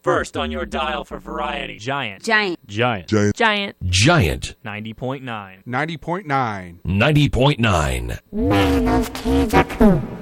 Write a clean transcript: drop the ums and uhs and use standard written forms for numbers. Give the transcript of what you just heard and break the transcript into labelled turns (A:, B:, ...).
A: First on your dial for variety. Giant.
B: Giant.
A: Giant.
C: Giant.
D: Giant.
C: Giant.
A: 90.9.
E: 90.9.
C: 90.9.